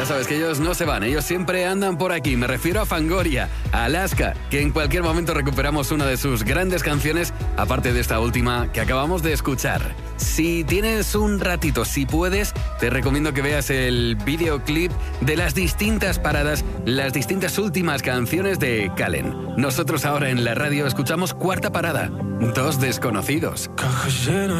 Ya sabes que ellos no se van, ellos siempre andan por aquí. Me refiero a Fangoria, a Alaska, que en cualquier momento recuperamos una de sus grandes canciones, aparte de esta última que acabamos de escuchar. Si tienes un ratito, si puedes, te recomiendo que veas el videoclip de las distintas paradas, las distintas últimas canciones de Kallen. Nosotros ahora en la radio escuchamos Cuarta Parada, Dos Desconocidos. Caja llena